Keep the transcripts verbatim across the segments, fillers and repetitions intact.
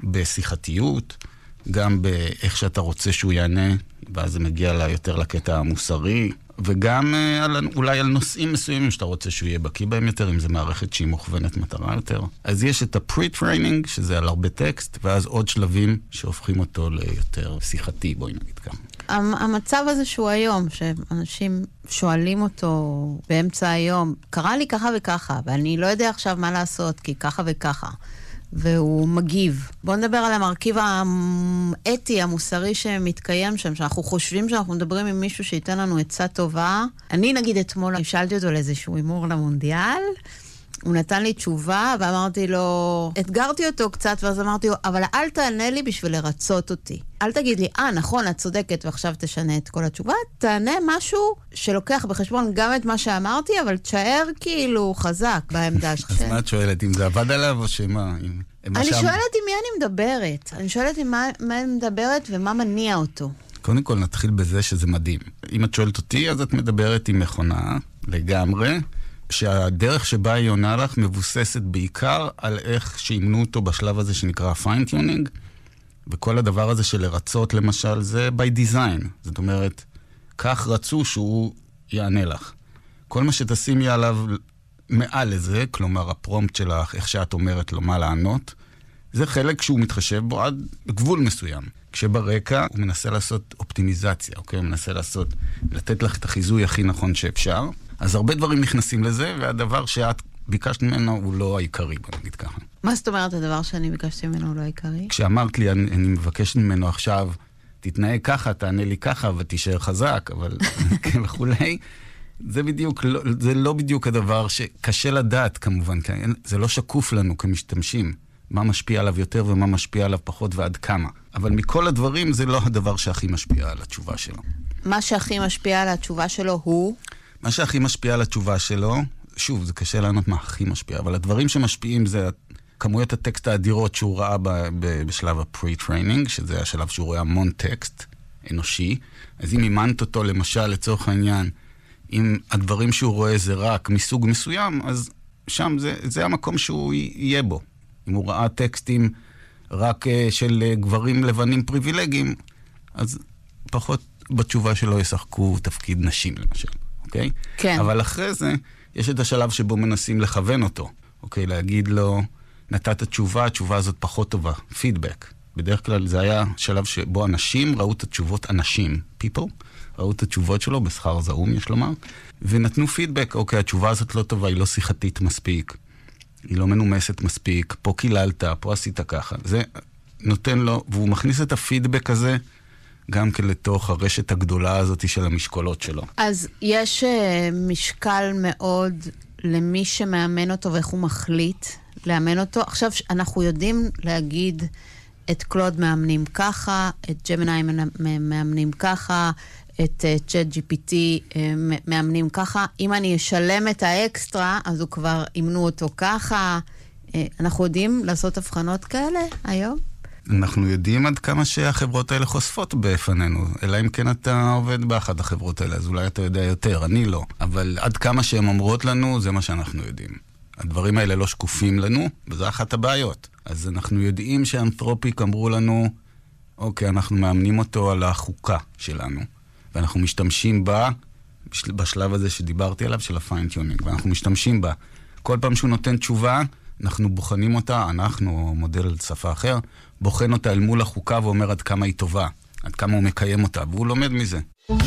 בשיחתיות, גם באיך שאתה רוצה שהוא יענה, ואז זה מגיע לה יותר לקטע המוסרי, וגם על, אולי על נושאים מסוימים שאתה רוצה שהוא יהיה בקיא בהם יותר, אם זה מערכת שהיא מוכוונת מטרה יותר. אז יש את הפרי-טריינינג, שזה על הרבה טקסט, ואז עוד שלבים שהופכים אותו ליותר שיחתי, בואי נגיד ככה. המצב הזה שהוא היום, שאנשים שואלים אותו באמצע היום, קרה לי ככה וככה, ואני לא יודע עכשיו מה לעשות, כי ככה וככה. והוא מגיב. בואו נדבר על המרכיב האתי, המוסרי שמתקיים שם, שאנחנו חושבים שאנחנו מדברים עם מישהו שייתן לנו עצה טובה. אני נגיד אתמול, שאלתי אותו לאיזשהו אימור למונדיאל, הוא נתן לי תשובה, ואמרתי לו, אתגרתי אותו קצת, ואז אמרתי לו, אבל אל תענה לי בשביל לרצות אותי. אל תגיד לי, אה, נכון, את צודקת, ועכשיו תשנה את כל התשובה. תענה משהו שלוקח בחשבון גם את מה שאמרתי, אבל תשאר כאילו חזק בעמדה שלך. אז מה את שואלת, אם זה עבד עליו או שמה? אני שואלת עם מי אני מדברת. אני שואלת עם מה אני מדברת ומה מניע אותו. קודם כל נתחיל בזה שזה מדהים. אם את שואלת אותי, אז את מדברת עם מכונה לגמרי, שהדרך שבה היא עונה לך מבוססת בעיקר על איך שימנו אותו בשלב הזה שנקרא פיינטיונינג, וכל הדבר הזה של לרצות למשל זה by design. זאת אומרת, כך רצו שהוא יענה לך. כל מה שתשימי עליו מעל לזה, כלומר הפרומפט שלך, איך שאת אומרת לו מה לענות, זה חלק שהוא מתחשב בו עד גבול מסוים. כשברקע הוא מנסה לעשות אופטימיזציה, אוקיי? הוא מנסה לעשות, לתת לך את החיזוי הכי נכון שאפשר. אז הרבה דברים נכנסים לזה, והדבר שאת ביקשת ממנו הוא לא העיקרי, בוא נגיד ככה. מה זאת אומרת הדבר שאני ביקשתי ממנו הוא לא העיקרי? כשאמרת לי, אני, אני מבקשת ממנו עכשיו, תתנהג ככה, תענה לי ככה, ותישאר חזק, אבל וכולי, זה בדיוק, לא, זה לא בדיוק הדבר שקשה לדעת כמובן, זה לא שקוף לנו כמשתמשים, מה משפיע עליו יותר ומה משפיע עליו פחות ועד כמה. אבל מכל הדברים זה לא הדבר שהכי משפיע על התשובה שלו. מה שהכי משפיע על התשובה שלו הוא? מה שהכי משפיע על התשובה שלו, שוב, זה קשה לענות מה הכי משפיע, אבל הדברים שמשפיעים זה כמויות הטקסט האדירות שהוא ראה ב- ב- בשלב הפרי-טריינינג, שזה השלב שהוא רואה המון טקסט אנושי. אז אם אימנת אותו, למשל, לצורך העניין, אם הדברים שהוא רואה זה רק מסוג מסוים, אז שם זה, זה המקום שהוא יהיה בו. אם הוא ראה טקסטים רק של גברים לבנים פריבילגיים, אז פחות בתשובה שלו ישחקו תפקיד נשים, למשל. אוקיי? כן. אבל אחרי זה, יש את השלב שבו מנסים לכוון אותו. אוקיי? להגיד לו, נתת תשובה, התשובה הזאת פחות טובה. פידבק. בדרך כלל זה היה שלב שבו אנשים ראו את התשובות, אנשים, people, ראו את התשובות שלו, בשכר זעום, יש לומר, ונתנו פידבק, אוקיי, התשובה הזאת לא טובה, היא לא שיחתית מספיק, היא לא מנומסת מספיק, פה קיללת, פה עשית ככה. זה נותן לו, והוא מכניס את הפידבק הזה, גם כן לתוך הרשת הגדולה הזאת של המשקולות שלו. אז יש uh, משקל מאוד למי שמאמן אותו ואיך הוא מחליט לאמן אותו. עכשיו אנחנו יודעים להגיד את קלוד מאמנים ככה, את ג'מיני מאמנים ככה, את צ'אט ג'י פי טי מאמנים ככה. אם אני אשלם את האקסטרה, אז הוא כבר אימנו אותו ככה. אנחנו יודעים לעשות הבחנות כאלה היום? אנחנו יודעים עד כמה שהחברות האלה חושפות בפנינו, אלא אם כן אתה עובד באחת החברות האלה, אז אולי אתה יודע יותר, אני לא. אבל עד כמה שהן אומרות לנו, זה מה שאנחנו יודעים. הדברים האלה לא שקופים לנו, וזו אחת הבעיות. אז אנחנו יודעים שאנתרופיק אמרו לנו, אוקיי, אנחנו מאמנים אותו על החוקה שלנו, ואנחנו משתמשים בה, בשלב הזה שדיברתי עליו, של הפיינטיונינג, ואנחנו משתמשים בה. כל פעם שהוא נותן תשובה, אנחנו בוחנים אותה, אנחנו, מודל על שפה אחר, בוחן אותה אל מול החוקה ואומר עד כמה היא טובה, עד כמה הוא מקיים אותה, והוא לומד מזה.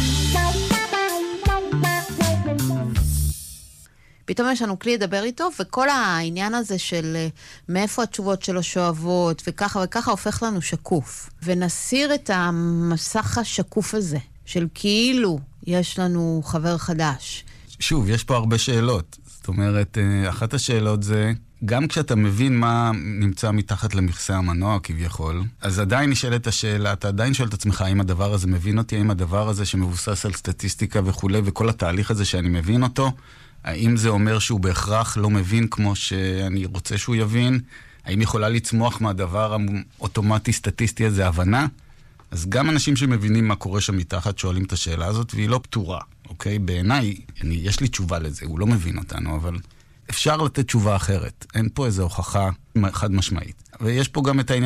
פתאום יש לנו כלי לדבר איתו, וכל העניין הזה של מאיפה התשובות שלו שואבות, וככה וככה הופך לנו שקוף. ונסיר את המסך השקוף הזה, של כאילו יש לנו חבר חדש. שוב, יש פה הרבה שאלות. זאת אומרת, אחת השאלות זה, גם כשאתה מבין מה נמצא מתחת למכסה המנוע כביכול, אז עדיין נשאלת השאלה, אתה עדיין שואל את עצמך, האם הדבר הזה מבין אותי, האם הדבר הזה שמבוסס על סטטיסטיקה וכו', וכל התהליך הזה שאני מבין אותו, האם זה אומר שהוא בהכרח לא מבין כמו שאני רוצה שהוא יבין? האם יכולה לצמוח מהדבר האוטומטי סטטיסטי הזה הבנה? אז גם אנשים שמבינים מה קורה שם מתחת שואלים את השאלה הזאת, והיא לא פתורה, אוקיי? בעיניי, אני, יש לי תשובה לזה, הוא לא מבין אותנו, אבל אפשר לתת תשובה אחרת. אין פה איזו הוכחה חד משמעית. ויש פה גם את העניין